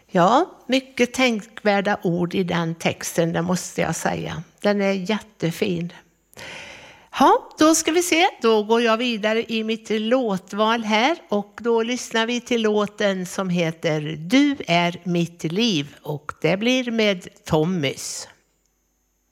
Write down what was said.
Ja, mycket tänkvärda ord i den texten, det måste jag säga. Den är jättefin. Ja, då ska vi se. Då går jag vidare i mitt låtval här och då lyssnar vi till låten som heter Du är mitt liv och det blir med Tommys.